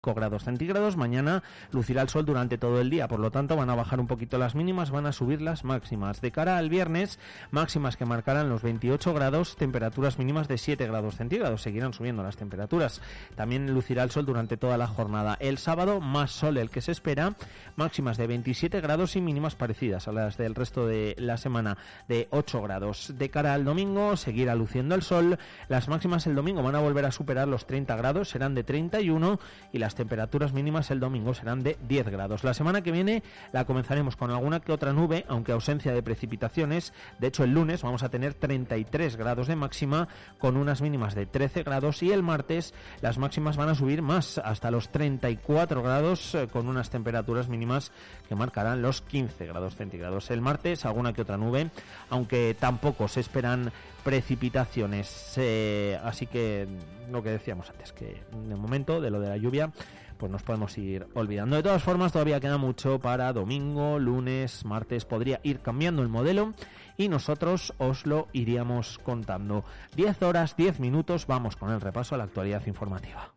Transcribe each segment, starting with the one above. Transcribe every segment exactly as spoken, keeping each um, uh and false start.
grados centígrados. Mañana lucirá el sol durante todo el día, por lo tanto van a bajar un poquito las mínimas, van a subir las máximas. De cara al viernes, máximas que marcarán los veintiocho grados, temperaturas mínimas de siete grados centígrados, seguirán subiendo las temperaturas. También lucirá el sol durante toda la jornada. El sábado, más sol el que se espera, máximas de veintisiete grados y mínimas parecidas a las del resto de la semana, de ocho grados. De cara al domingo, seguirá luciendo el sol, las máximas el domingo van a volver a superar los treinta grados, serán de treinta y uno, y las temperaturas mínimas el domingo serán de diez grados. La semana que viene la comenzaremos con alguna que otra nube, aunque ausencia de precipitaciones. De hecho, el lunes vamos a tener treinta y tres grados de máxima con unas mínimas de trece grados, y el martes las máximas van a subir más hasta los treinta y cuatro grados eh, con unas temperaturas mínimas que marcarán los quince grados centígrados. El martes alguna que otra nube, aunque tampoco se esperan precipitaciones, eh, así que lo que decíamos antes, que de momento de lo de la lluvia pues nos podemos ir olvidando. De todas formas, todavía queda mucho para domingo, lunes, martes, podría ir cambiando el modelo y nosotros os lo iríamos contando. diez horas, diez minutos, vamos con el repaso a la actualidad informativa.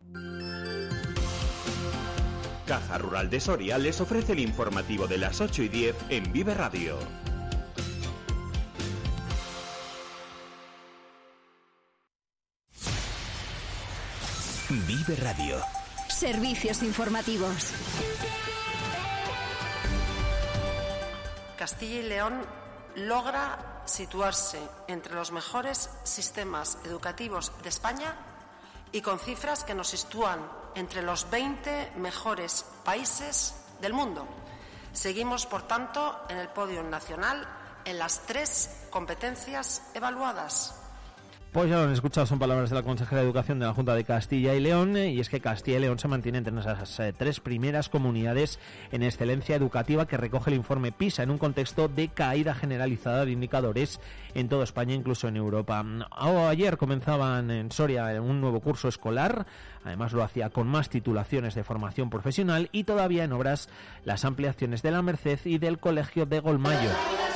Caja Rural de Soria les ofrece el informativo de las ocho y diez en Vive Radio. Vive Radio. Servicios informativos. Castilla y León logra situarse entre los mejores sistemas educativos de España y con cifras que nos sitúan entre los veinte mejores países del mundo. Seguimos, por tanto, en el podio nacional en las tres competencias evaluadas. Pues ya lo han escuchado, son palabras de la consejera de Educación de la Junta de Castilla y León, y es que Castilla y León se mantiene entre esas eh, tres primeras comunidades en excelencia educativa que recoge el informe PISA en un contexto de caída generalizada de indicadores en toda España, incluso en Europa. Ayer comenzaban en Soria un nuevo curso escolar, además lo hacía con más titulaciones de formación profesional, y todavía en obras las ampliaciones de la Merced y del Colegio de Golmayo.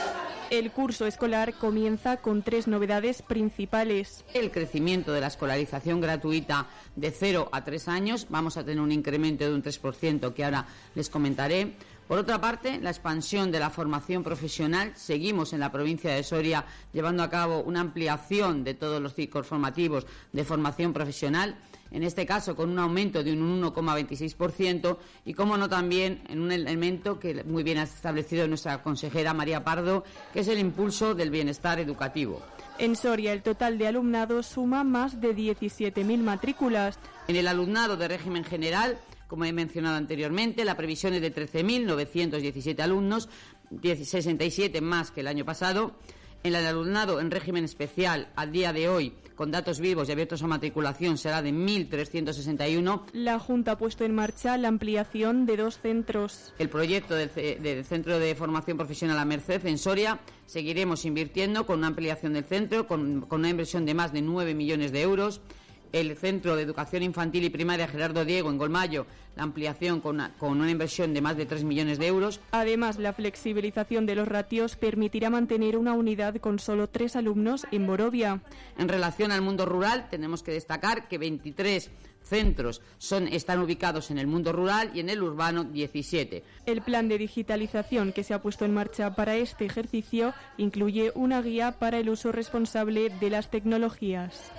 El curso escolar comienza con tres novedades principales. El crecimiento de la escolarización gratuita de cero a tres años, vamos a tener un incremento de un tres por ciento que ahora les comentaré. Por otra parte, la expansión de la formación profesional. Seguimos en la provincia de Soria llevando a cabo una ampliación de todos los ciclos formativos de formación profesional, en este caso con un aumento de un uno coma veintiséis por ciento, y, como no, también en un elemento que muy bien ha establecido nuestra consejera María Pardo, que es el impulso del bienestar educativo. En Soria, el total de alumnado suma más de diecisiete mil matrículas. En el alumnado de régimen general, como he mencionado anteriormente, la previsión es de trece mil novecientos diecisiete alumnos, sesenta y siete más que el año pasado. En el alumnado en régimen especial, a día de hoy, con datos vivos y abiertos a matriculación, será de mil trescientos sesenta y uno. La Junta ha puesto en marcha la ampliación de dos centros. El proyecto del, del Centro de Formación Profesional La Merced en Soria, seguiremos invirtiendo con una ampliación del centro, con, con una inversión de más de nueve millones de euros. El Centro de Educación Infantil y Primaria Gerardo Diego en Golmayo, la ampliación con una, con una inversión de más de tres millones de euros. Además, la flexibilización de los ratios permitirá mantener una unidad con solo tres alumnos en Borovia. En relación al mundo rural, tenemos que destacar que veintitrés centros son, están ubicados en el mundo rural y en el urbano diecisiete. El plan de digitalización que se ha puesto en marcha para este ejercicio incluye una guía para el uso responsable de las tecnologías.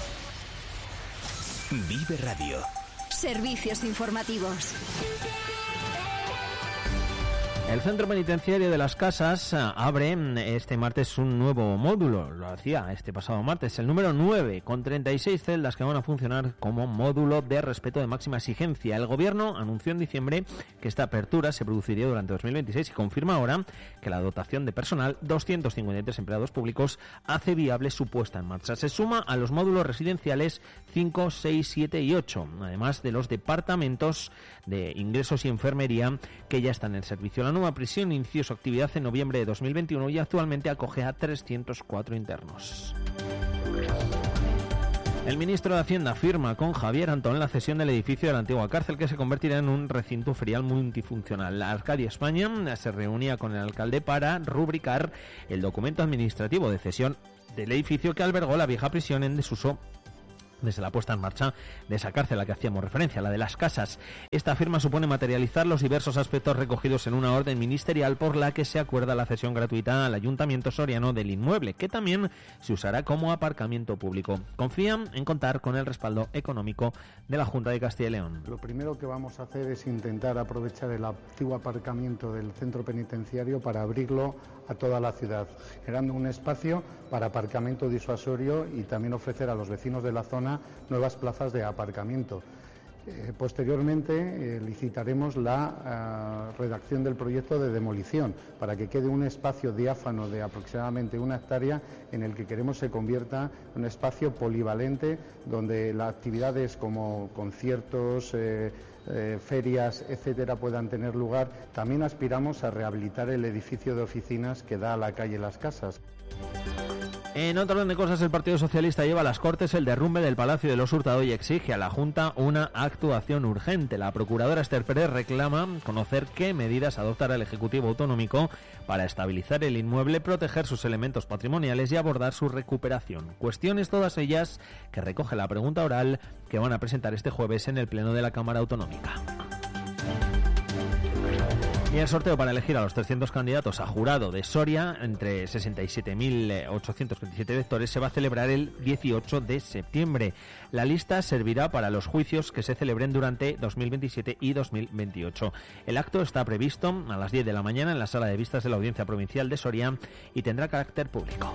Vive Radio. Servicios informativos. El Centro Penitenciario de las Casas abre este martes un nuevo módulo, lo hacía este pasado martes, el número nueve, con treinta y seis celdas que van a funcionar como módulo de respeto de máxima exigencia. El Gobierno anunció en diciembre que esta apertura se produciría durante dos mil veintiséis y confirma ahora que la dotación de personal, doscientos cincuenta y tres empleados públicos, hace viable su puesta en marcha. Se suma a los módulos residenciales cinco, seis, siete y ocho, además de los departamentos de ingresos y enfermería que ya están en servicio. La nueva prisión inició su actividad en noviembre de dos mil veintiuno y actualmente acoge a trescientos cuatro internos. El ministro de Hacienda firma con Javier Antón la cesión del edificio de la antigua cárcel, que se convertirá en un recinto ferial multifuncional. La Arcadia España se reunía con el alcalde para rubricar el documento administrativo de cesión del edificio que albergó la vieja prisión en desuso desde la puesta en marcha de esa cárcel a la que hacíamos referencia, la de las casas. Esta firma supone materializar los diversos aspectos recogidos en una orden ministerial por la que se acuerda la cesión gratuita al Ayuntamiento soriano del inmueble, que también se usará como aparcamiento público. Confían en contar con el respaldo económico de la Junta de Castilla y León. Lo primero que vamos a hacer es intentar aprovechar el antiguo aparcamiento del centro penitenciario para abrirlo a toda la ciudad, generando un espacio para aparcamiento disuasorio y también ofrecer a los vecinos de la zona nuevas plazas de aparcamiento. Eh, posteriormente eh, licitaremos la eh, redacción del proyecto de demolición para que quede un espacio diáfano de aproximadamente una hectárea en el que queremos se convierta en un espacio polivalente donde las actividades como conciertos, eh, eh, ferias, etcétera, puedan tener lugar. También aspiramos a rehabilitar el edificio de oficinas que da a la calle Las Casas. En otro orden de cosas, el Partido Socialista lleva a las Cortes el derrumbe del Palacio de los Hurtado y exige a la Junta una actuación urgente. La procuradora Esther Pérez reclama conocer qué medidas adoptará el Ejecutivo Autonómico para estabilizar el inmueble, proteger sus elementos patrimoniales y abordar su recuperación. Cuestiones todas ellas que recoge la pregunta oral que van a presentar este jueves en el Pleno de la Cámara Autonómica. Y el sorteo para elegir a los trescientos candidatos a jurado de Soria, entre sesenta y siete mil ochocientos veintisiete electores, se va a celebrar el dieciocho de septiembre. La lista servirá para los juicios que se celebren durante dos mil veintisiete y dos mil veintiocho. El acto está previsto a las diez de la mañana en la Sala de Vistas de la Audiencia Provincial de Soria y tendrá carácter público.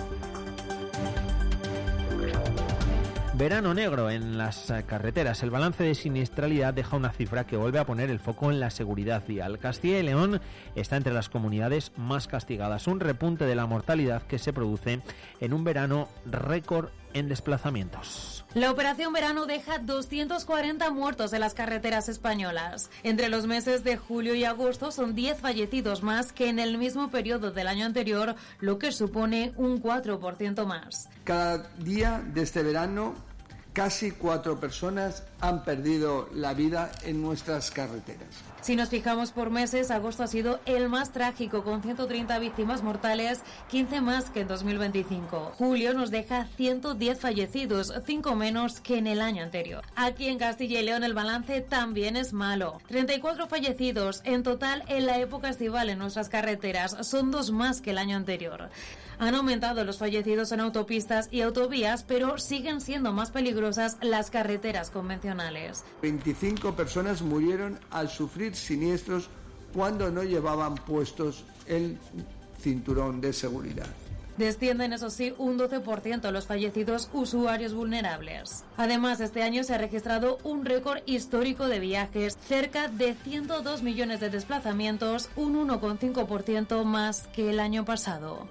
Verano negro en las carreteras. El balance de siniestralidad deja una cifra que vuelve a poner el foco en la seguridad vial. Castilla y León está entre las comunidades más castigadas. Un repunte de la mortalidad que se produce en un verano récord en desplazamientos. La operación verano deja doscientos cuarenta muertos en las carreteras españolas. Entre los meses de julio y agosto son diez fallecidos más que en el mismo periodo del año anterior, lo que supone un cuatro por ciento más. Cada día de este verano, casi cuatro personas han perdido la vida en nuestras carreteras. Si nos fijamos por meses, agosto ha sido el más trágico, con ciento treinta víctimas mortales, quince más que en dos mil veinticinco. Julio nos deja ciento diez fallecidos, cinco menos que en el año anterior. Aquí en Castilla y León el balance también es malo. treinta y cuatro fallecidos en total en la época estival en nuestras carreteras, son dos más que el año anterior. Han aumentado los fallecidos en autopistas y autovías, pero siguen siendo más peligrosas las carreteras convencionales. veinticinco personas murieron al sufrir siniestros cuando no llevaban puestos el cinturón de seguridad. Descienden, eso sí, un doce por ciento los fallecidos usuarios vulnerables. Además, este año se ha registrado un récord histórico de viajes, cerca de ciento dos millones de desplazamientos, un uno coma cinco por ciento más que el año pasado.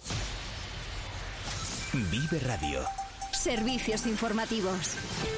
Vive Radio. Servicios informativos.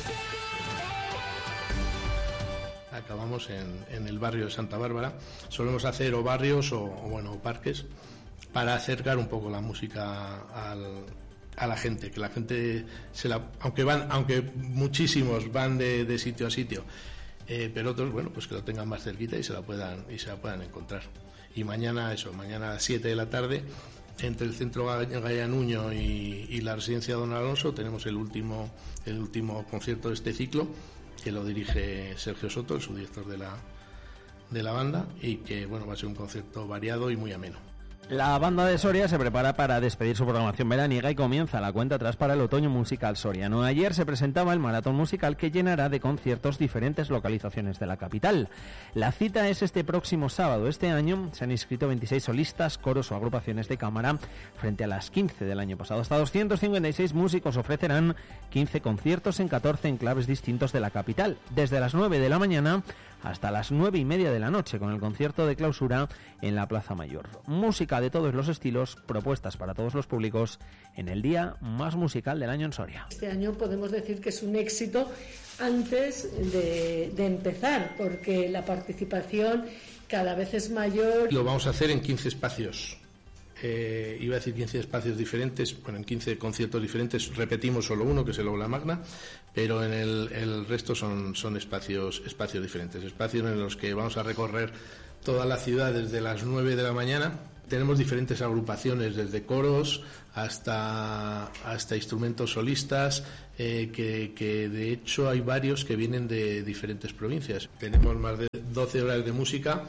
Acabamos en, en el barrio de Santa Bárbara. Solemos hacer o barrios o, o bueno, parques para acercar un poco la música al, a la gente, que la gente se la, aunque van, aunque muchísimos van de, de sitio a sitio, eh, pero otros, bueno, pues que lo tengan más cerquita y se la puedan y se la puedan encontrar. Y mañana eso, mañana a las siete de la tarde, entre el Centro Gallanuño y, y la Residencia Don Alonso, tenemos el último el último concierto de este ciclo, que lo dirige Sergio Soto, el subdirector de la de la banda, y que bueno, va a ser un concierto variado y muy ameno. La banda de Soria se prepara para despedir su programación veraniega y comienza la cuenta atrás para el otoño musical soriano. Ayer se presentaba el maratón musical que llenará de conciertos diferentes localizaciones de la capital. La cita es este próximo sábado. Este año se han inscrito veintiséis solistas, coros o agrupaciones de cámara frente a las quince del año pasado. Hasta doscientos cincuenta y seis músicos ofrecerán quince conciertos en catorce enclaves distintos de la capital, desde las nueve de la mañana hasta las nueve y media de la noche, con el concierto de clausura en la Plaza Mayor. Música de todos los estilos, propuestas para todos los públicos en el día más musical del año en Soria. Este año podemos decir que es un éxito antes de, de empezar, porque la participación cada vez es mayor. Lo vamos a hacer en quince espacios eh, iba a decir quince espacios diferentes, bueno, en quince conciertos diferentes repetimos solo uno, que es el Aula Magna, pero en el, el resto son, son espacios, espacios diferentes, espacios en los que vamos a recorrer toda la ciudad desde las nueve de la mañana. Tenemos diferentes agrupaciones, desde coros hasta, hasta instrumentos solistas, eh, que, que de hecho hay varios que vienen de diferentes provincias. Tenemos más de doce horas de música.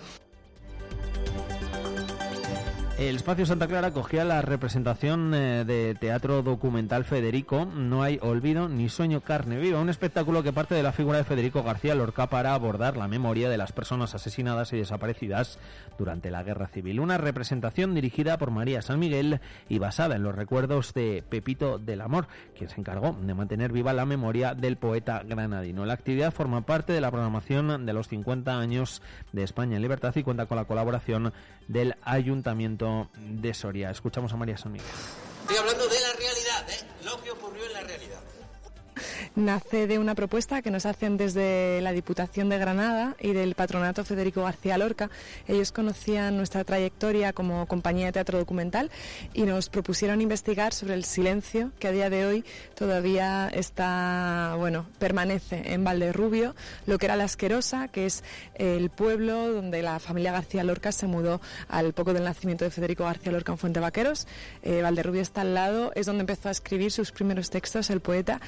El Espacio Santa Clara acogía la representación eh, de teatro documental Federico, No hay olvido ni sueño, carne viva, un espectáculo que parte de la figura de Federico García Lorca para abordar la memoria de las personas asesinadas y desaparecidas durante la Guerra Civil. Una representación dirigida por María San Miguel y basada en los recuerdos de Pepito del Amor, quien se encargó de mantener viva la memoria del poeta granadino. La actividad forma parte de la programación de los cincuenta años de España en Libertad y cuenta con la colaboración del Ayuntamiento de Soria. Escuchamos a María San Miguel. Estoy hablando de la realidad, ¿eh? Lo que ocurrió en la realidad. Nace de una propuesta que nos hacen desde la Diputación de Granada y del Patronato Federico García Lorca. Ellos conocían nuestra trayectoria como compañía de teatro documental y nos propusieron investigar sobre el silencio que a día de hoy todavía está, bueno, permanece en Valderrubio, lo que era La Asquerosa, que es el pueblo donde la familia García Lorca se mudó al poco del nacimiento de Federico García Lorca en Fuente Vaqueros. Eh, Valderrubio está al lado, es donde empezó a escribir sus primeros textos el poeta.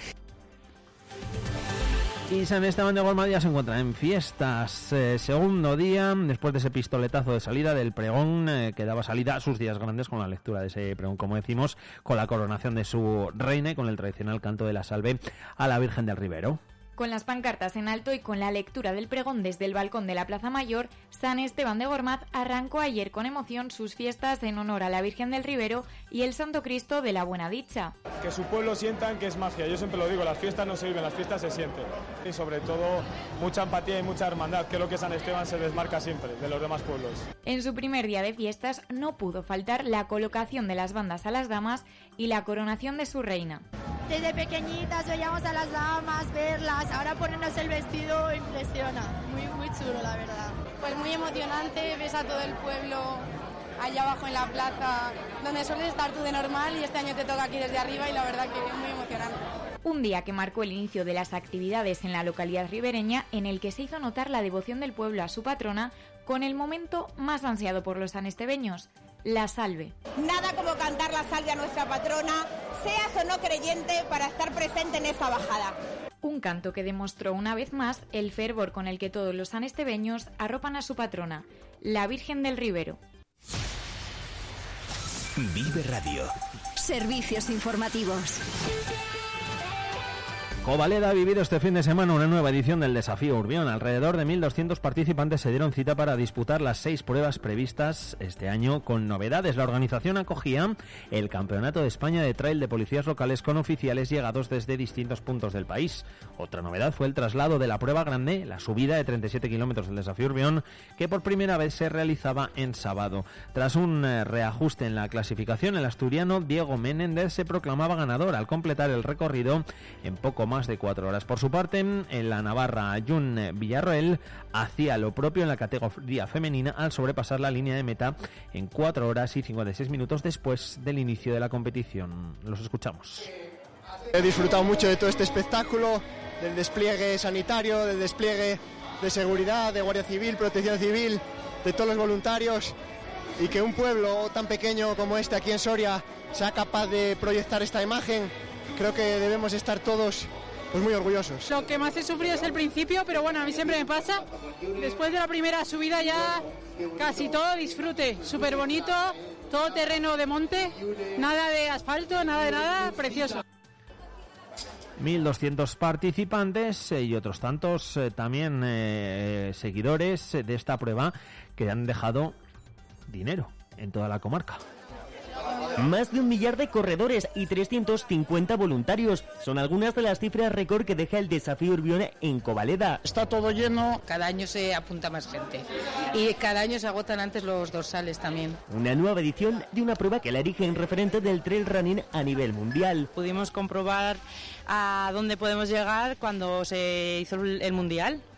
Y San Esteban de Gormaz ya se encuentra en fiestas, eh, segundo día, después de ese pistoletazo de salida del pregón, eh, que daba salida a sus días grandes con la lectura de ese pregón, como decimos, con la coronación de su reina y con el tradicional canto de la salve a la Virgen del Ribero. Con las pancartas en alto y con la lectura del pregón desde el balcón de la Plaza Mayor, San Esteban de Gormaz arrancó ayer con emoción sus fiestas en honor a la Virgen del Ribero y el Santo Cristo de la Buena Dicha. Que su pueblo sientan que es magia, yo siempre lo digo, las fiestas no se viven, las fiestas se sienten. Y sobre todo mucha empatía y mucha hermandad, que es lo que San Esteban se desmarca siempre de los demás pueblos. En su primer día de fiestas no pudo faltar la colocación de las bandas a las damas y la coronación de su reina. Desde pequeñitas veíamos a las damas, verlas, ahora ponernos el vestido impresiona, muy, muy chulo la verdad. Pues muy emocionante, ves a todo el pueblo allá abajo en la plaza, donde sueles estar tú de normal y este año te toca aquí desde arriba y la verdad que es muy emocionante. Un día que marcó el inicio de las actividades en la localidad ribereña, en el que se hizo notar la devoción del pueblo a su patrona, con el momento más ansiado por los sanestebeños, la salve. Nada como cantar la salve a nuestra patrona, seas o no creyente, para estar presente en esa bajada. Un canto que demostró una vez más el fervor con el que todos los sanestebeños arropan a su patrona, la Virgen del Ribero. Vive Radio. Servicios informativos. Covaleda ha vivido este fin de semana una nueva edición del Desafío Urbión. Alrededor de mil doscientos participantes se dieron cita para disputar las seis pruebas previstas este año con novedades. La organización acogía el Campeonato de España de Trail de policías locales con oficiales llegados desde distintos puntos del país. Otra novedad fue el traslado de la prueba grande, la subida de treinta y siete kilómetros del Desafío Urbión, que por primera vez se realizaba en sábado. Tras un eh, reajuste en la clasificación, el asturiano Diego Menéndez se proclamaba ganador al completar el recorrido en poco más de cuatro horas. Por su parte, en la navarra Jun Villarroel hacía lo propio en la categoría femenina al sobrepasar la línea de meta en cuatro horas y cincuenta y seis minutos después del inicio de la competición. Los escuchamos. He disfrutado mucho de todo este espectáculo, del despliegue sanitario, del despliegue de seguridad, de Guardia Civil, Protección Civil, de todos los voluntarios, y que un pueblo tan pequeño como este aquí en Soria sea capaz de proyectar esta imagen. Creo que debemos estar todos pues muy orgullosos. Lo que más he sufrido es el principio, pero bueno, a mí siempre me pasa. Después de la primera subida ya casi todo disfrute, súper bonito, todo terreno de monte, nada de asfalto, nada de nada, precioso. mil doscientos participantes eh, y otros tantos eh, también eh, seguidores de esta prueba que han dejado dinero en toda la comarca. Más de un millar de corredores y trescientos cincuenta voluntarios son algunas de las cifras récord que deja el Desafío Urbión en Covaleda. Está todo lleno. Cada año se apunta más gente y cada año se agotan antes los dorsales también. Una nueva edición de una prueba que la erige en referente del trail running a nivel mundial. Pudimos comprobar a dónde podemos llegar cuando se hizo el mundial.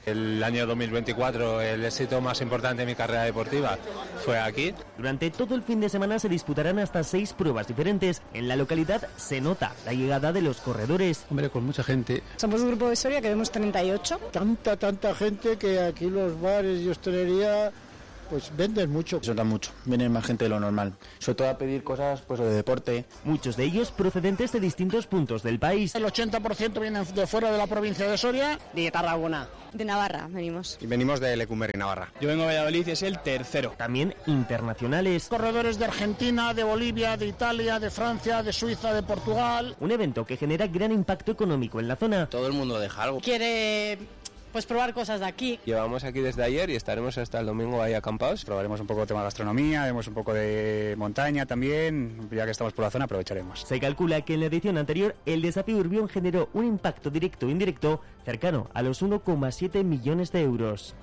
El año dos mil veinticuatro, el éxito más importante de mi carrera deportiva fue aquí. Durante todo el fin de semana se disputarán hasta seis pruebas diferentes. En la localidad se nota la llegada de los corredores. Hombre, con mucha gente. Somos un grupo de Soria que vemos treinta y ocho. Tanta, tanta gente que aquí los bares y hostelería pues venden mucho. Se nota mucho, viene más gente de lo normal. Sobre todo a pedir cosas pues de deporte. Muchos de ellos procedentes de distintos puntos del país. El ochenta por ciento vienen de fuera de la provincia de Soria. De Tarragona. De Navarra venimos. Y venimos de Lecumberri, Navarra. Yo vengo de Valladolid y es el tercero. También internacionales. Corredores de Argentina, de Bolivia, de Italia, de Francia, de Suiza, de Portugal. Un evento que genera gran impacto económico en la zona. Todo el mundo deja algo. Quiere pues probar cosas de aquí. Llevamos aquí desde ayer y estaremos hasta el domingo ahí acampados. Probaremos un poco de tema de gastronomía, vemos un poco de montaña también, ya que estamos por la zona aprovecharemos. Se calcula que en la edición anterior el desafío Urbión generó un impacto directo e indirecto cercano a los uno coma siete millones de euros.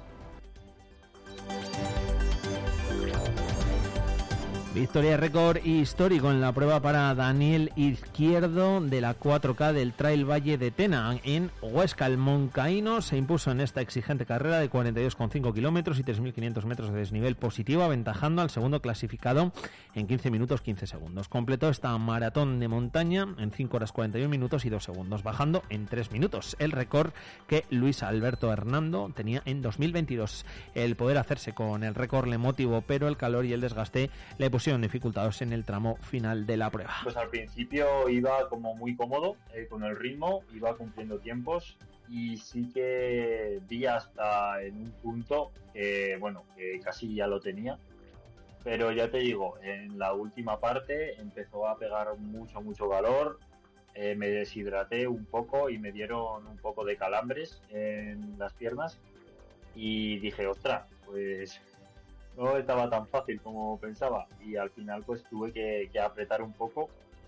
Victoria récord histórico en la prueba para Daniel Izquierdo de la cuatro K del Trail Valle de Tena. En Huesca, el moncaíno se impuso en esta exigente carrera de cuarenta y dos coma cinco kilómetros y tres mil quinientos metros de desnivel positivo, aventajando al segundo clasificado en quince minutos quince segundos. Completó esta maratón de montaña en cinco horas cuarenta y un minutos y dos segundos, bajando en tres minutos, el récord que Luis Alberto Hernando tenía en dos mil veintidós. El poder hacerse con el récord le motivó, pero el calor y el desgaste le pusieron dificultados en el tramo final de la prueba. Pues al principio iba como muy cómodo eh, con el ritmo, iba cumpliendo tiempos y sí que vi hasta en un punto que, bueno, que casi ya lo tenía, pero ya te digo, en la última parte empezó a pegar mucho, mucho calor, eh, me deshidraté un poco y me dieron un poco de calambres en las piernas y dije, ostras, pues no estaba tan fácil como pensaba y al final pues tuve que, que apretar un poco.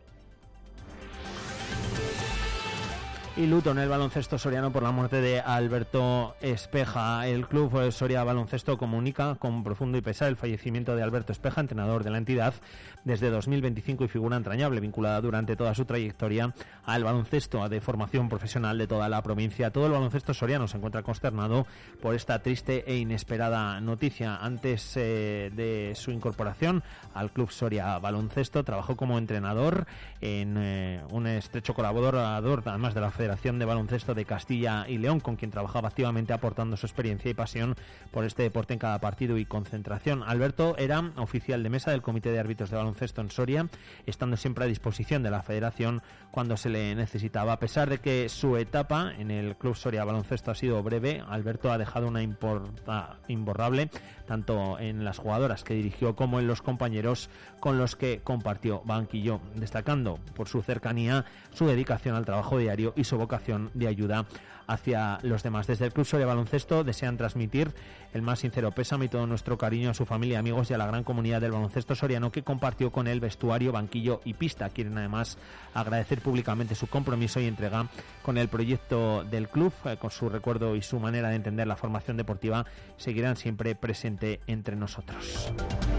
Y luto en el baloncesto soriano por la muerte de Alberto Espeja. El club Soria Baloncesto comunica con profundo y pesar el fallecimiento de Alberto Espeja, entrenador de la entidad desde dos mil veinticinco y figura entrañable vinculada durante toda su trayectoria al baloncesto de formación profesional de toda la provincia. Todo el baloncesto soriano se encuentra consternado por esta triste e inesperada noticia. Antes eh, de su incorporación al club Soria Baloncesto trabajó como entrenador en eh, un estrecho colaborador, además de la Federación de Baloncesto de Castilla y León, con quien trabajaba activamente aportando su experiencia y pasión por este deporte en cada partido y concentración. Alberto era oficial de mesa del Comité de Árbitros de Baloncesto en Soria, estando siempre a disposición de la Federación cuando se le necesitaba. A pesar de que su etapa en el Club Soria Baloncesto ha sido breve, Alberto ha dejado una importa, imborrable tanto en las jugadoras que dirigió como en los compañeros con los que compartió banquillo, destacando por su cercanía, su dedicación al trabajo diario y su vocación de ayuda hacia los demás. Desde el Club Soria Baloncesto desean transmitir el más sincero pésame y todo nuestro cariño a su familia, amigos y a la gran comunidad del baloncesto soriano que compartió con él vestuario, banquillo y pista. Quieren además agradecer públicamente su compromiso y entrega con el proyecto del club, eh, con su recuerdo y su manera de entender la formación deportiva seguirán siempre presente entre nosotros.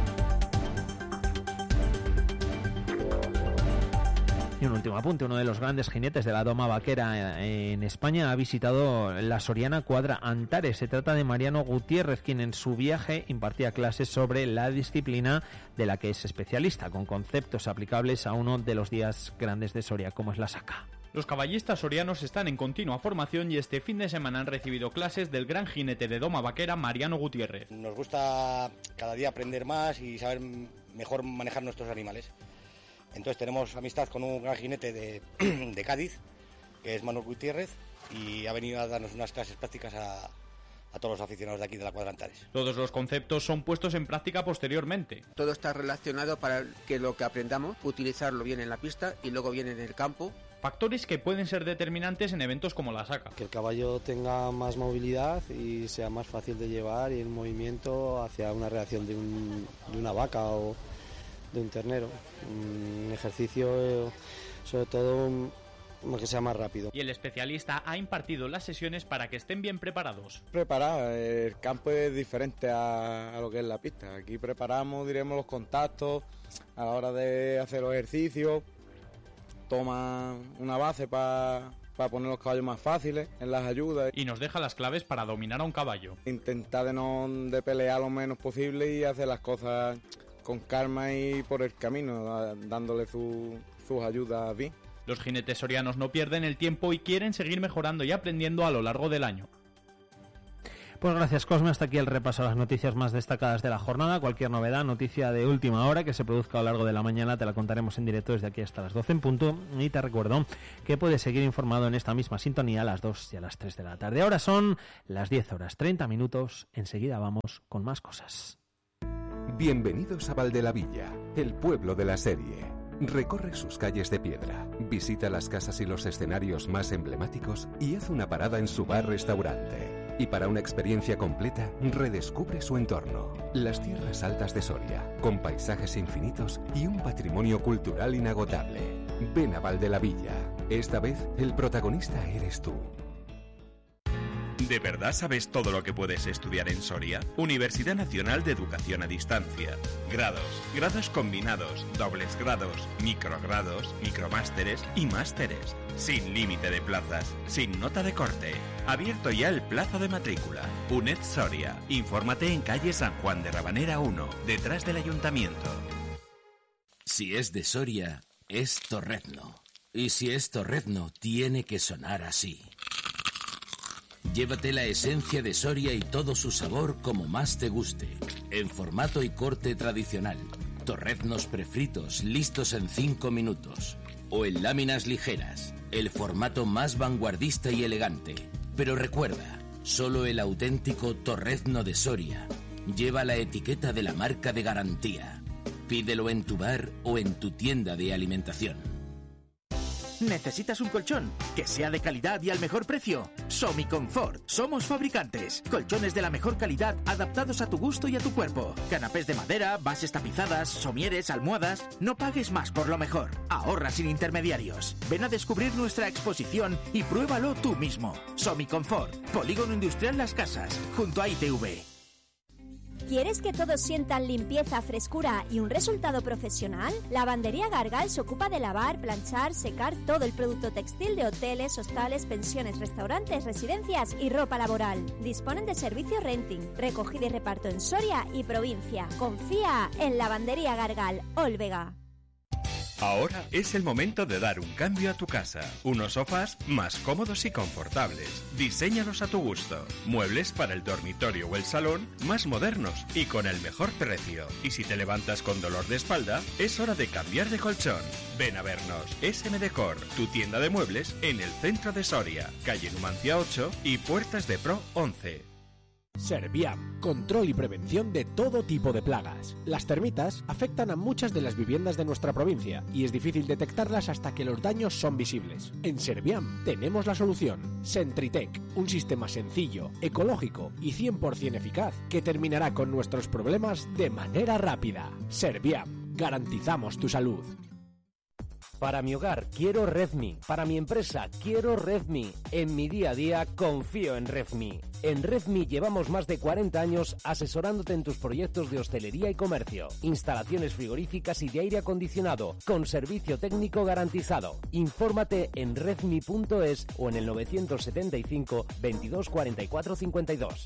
Y un último apunte, uno de los grandes jinetes de la doma vaquera en España ha visitado la soriana Cuadra Antares. Se trata de Mariano Gutiérrez, quien en su viaje impartía clases sobre la disciplina de la que es especialista, con conceptos aplicables a uno de los días grandes de Soria, como es la saca. Los caballistas sorianos están en continua formación y este fin de semana han recibido clases del gran jinete de doma vaquera Mariano Gutiérrez. Nos gusta cada día aprender más y saber mejor manejar nuestros animales. Entonces tenemos amistad con un gran jinete de, de Cádiz, que es Manuel Gutiérrez, y ha venido a darnos unas clases prácticas a, a todos los aficionados de aquí de la Cuadra Antares. Todos los conceptos son puestos en práctica posteriormente. Todo está relacionado para que lo que aprendamos, utilizarlo bien en la pista y luego bien en el campo. Factores que pueden ser determinantes en eventos como la saca. Que el caballo tenga más movilidad y sea más fácil de llevar y el movimiento hacia una reacción de, un, de una vaca o de un ternero. Un ejercicio, sobre todo, que sea más rápido. Y el especialista ha impartido las sesiones para que estén bien preparados. Preparar, el campo es diferente a, a lo que es la pista. Aquí preparamos, diremos, los contactos a la hora de hacer los ejercicios. Toma una base para para poner los caballos más fáciles en las ayudas. Y nos deja las claves para dominar a un caballo. Intentar de no de pelear lo menos posible y hacer las cosas con calma y por el camino, dándole su, sus ayudas bien. Los jinetes sorianos no pierden el tiempo y quieren seguir mejorando y aprendiendo a lo largo del año. Pues gracias, Cosme. Hasta aquí el repaso a las noticias más destacadas de la jornada. Cualquier novedad, noticia de última hora que se produzca a lo largo de la mañana, te la contaremos en directo desde aquí hasta las doce en punto. Y te recuerdo que puedes seguir informado en esta misma sintonía a las dos y a las tres de la tarde. Ahora son las diez horas treinta minutos. Enseguida vamos con más cosas. Bienvenidos a Valdelavilla, el pueblo de la serie. Recorre sus calles de piedra, visita las casas y los escenarios más emblemáticos y haz una parada en su bar-restaurante. Y para una experiencia completa, redescubre su entorno. Las tierras altas de Soria, con paisajes infinitos y un patrimonio cultural inagotable. Ven a Valdelavilla. Esta vez, el protagonista eres tú. ¿De verdad sabes todo lo que puedes estudiar en Soria? Universidad Nacional de Educación a Distancia. Grados, grados combinados, dobles grados, microgrados, micromásteres y másteres. Sin límite de plazas, sin nota de corte. Abierto ya el plazo de matrícula. UNED Soria. Infórmate en calle San Juan de Rabanera uno, detrás del ayuntamiento. Si es de Soria, es Torrezno. Y si es Torrezno, tiene que sonar así. Llévate la esencia de Soria y todo su sabor como más te guste. En formato y corte tradicional. Torreznos prefritos, listos en cinco minutos. O en láminas ligeras. El formato más vanguardista y elegante. Pero recuerda, solo el auténtico Torrezno de Soria lleva la etiqueta de la marca de garantía. Pídelo en tu bar o en tu tienda de alimentación. ¿Necesitas un colchón que sea de calidad y al mejor precio? Somiconfort. Somos fabricantes. Colchones de la mejor calidad adaptados a tu gusto y a tu cuerpo. Canapés de madera, bases tapizadas, somieres, almohadas. No pagues más por lo mejor. Ahorra sin intermediarios. Ven a descubrir nuestra exposición y pruébalo tú mismo. Somiconfort. Polígono Industrial Las Casas, junto a I T V. ¿Quieres que todos sientan limpieza, frescura y un resultado profesional? Lavandería Gargal se ocupa de lavar, planchar, secar todo el producto textil de hoteles, hostales, pensiones, restaurantes, residencias y ropa laboral. Disponen de servicio renting, recogida y reparto en Soria y provincia. Confía en Lavandería Gargal, Olvega. Ahora es el momento de dar un cambio a tu casa. Unos sofás más cómodos y confortables. Diséñalos a tu gusto. Muebles para el dormitorio o el salón más modernos y con el mejor precio. Y si te levantas con dolor de espalda, es hora de cambiar de colchón. Ven a vernos. S M Decor, tu tienda de muebles en el centro de Soria. Calle Numancia ocho y Puertas de Pro once. Serviam, control y prevención de todo tipo de plagas. Las termitas afectan a muchas de las viviendas de nuestra provincia y es difícil detectarlas hasta que los daños son visibles. En Serviam tenemos la solución. Sentritec, un sistema sencillo, ecológico y cien por ciento eficaz que terminará con nuestros problemas de manera rápida. Serviam, garantizamos tu salud. Para mi hogar quiero Redmi, para mi empresa quiero Redmi, en mi día a día confío en Redmi. En Redmi llevamos más de cuarenta años asesorándote en tus proyectos de hostelería y comercio, instalaciones frigoríficas y de aire acondicionado, con servicio técnico garantizado. Infórmate en redmi punto es o en el novecientos setenta y cinco veintidós cuarenta y cuatro cincuenta y dos.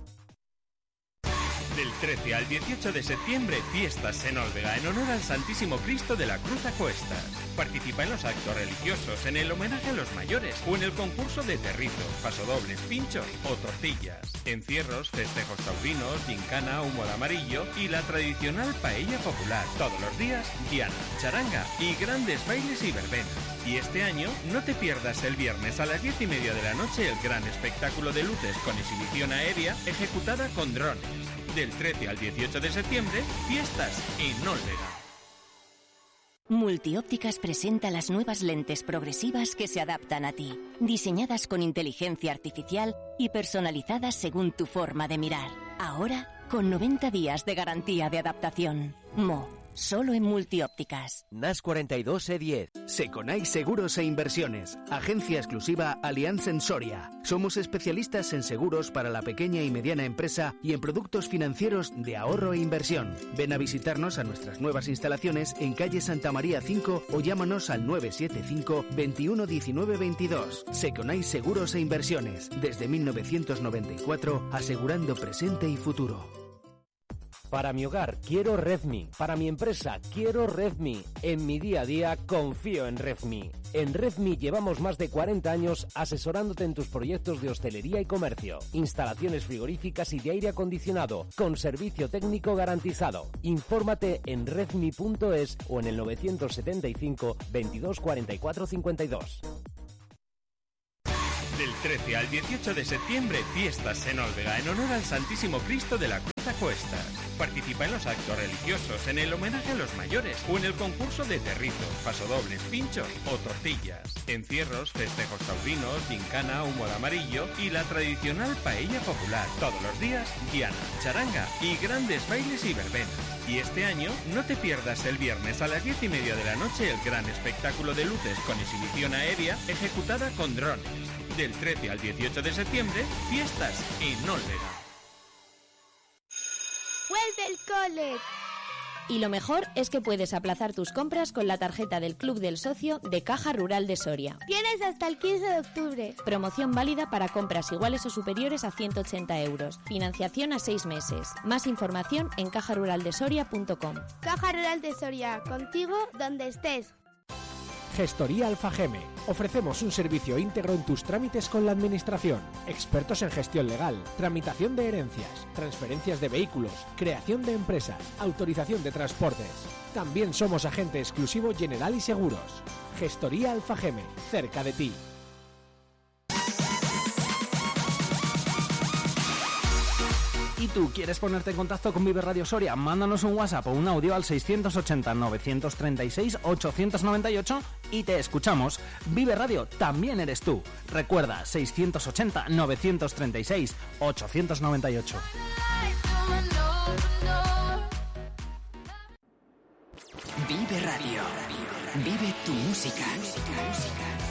Del trece al dieciocho de septiembre, fiestas en Olvega en honor al Santísimo Cristo de la Cruz a Cuestas. Participa en los actos religiosos, en el homenaje a los mayores o en el concurso de terrizos, pasodobles, pinchos o tortillas. Encierros, festejos taurinos, gincana, humo de amarillo y la tradicional paella popular. Todos los días, diana, charanga y grandes bailes y verbenas. Y este año, no te pierdas el viernes a las diez y media de la noche el gran espectáculo de luces con exhibición aérea ejecutada con drones. Del trece al dieciocho de septiembre, fiestas en Olvega. Multiópticas presenta las nuevas lentes progresivas que se adaptan a ti, diseñadas con inteligencia artificial y personalizadas según tu forma de mirar. Ahora, con noventa días de garantía de adaptación. Mo, solo en Multiópticas. N A S cuarenta y dos E diez. Seconai Seguros e Inversiones, agencia exclusiva Allianz en Soria. Somos especialistas en seguros para la pequeña y mediana empresa y en productos financieros de ahorro e inversión. Ven a visitarnos a nuestras nuevas instalaciones en calle Santa María cinco o llámanos al nueve siete cinco, veintiuno diecinueve veintidós. Seconai Seguros e Inversiones, desde mil novecientos noventa y cuatro, asegurando presente y futuro. Para mi hogar quiero Redmi, para mi empresa quiero Redmi, en mi día a día confío en Redmi. En Redmi llevamos más de cuarenta años asesorándote en tus proyectos de hostelería y comercio, instalaciones frigoríficas y de aire acondicionado, con servicio técnico garantizado. Infórmate en redmi punto es o en el novecientos setenta y cinco, veintidós cuarenta y cuatro cincuenta y dos. Del trece al dieciocho de septiembre, fiestas en Olvega en honor al Santísimo Cristo de la Cruz a Cuestas. Participa en los actos religiosos, en el homenaje a los mayores o en el concurso de territos, pasodobles, pinchos o tortillas. Encierros, festejos taurinos, gincana, humo de amarillo y la tradicional paella popular. Todos los días, diana, charanga y grandes bailes y verbenas. Y este año, no te pierdas el viernes a las diez y media de la noche el gran espectáculo de luces con exhibición aérea ejecutada con drones. Del trece al dieciocho de septiembre, fiestas en Olvega. ¡Vuelve el cole! Y lo mejor es que puedes aplazar tus compras con la tarjeta del Club del Socio de Caja Rural de Soria. Tienes hasta el quince de octubre. Promoción válida para compras iguales o superiores a ciento ochenta euros. Financiación a seis meses. Más información en caja rural de soria punto com. Caja Rural de Soria, contigo donde estés. Gestoría Alfageme. Ofrecemos un servicio íntegro en tus trámites con la Administración. Expertos en gestión legal, tramitación de herencias, transferencias de vehículos, creación de empresas, autorización de transportes. También somos agente exclusivo General y Seguros. Gestoría Alfageme, cerca de ti. ¿Y tú quieres ponerte en contacto con Vive Radio Soria? Mándanos un WhatsApp o un audio al seiscientos ochenta, novecientos treinta y seis, ochocientos noventa y ocho y te escuchamos. Vive Radio también eres tú. Recuerda, seiscientos ochenta, novecientos treinta y seis, ochocientos noventa y ocho. Vive Radio. Vive tu música.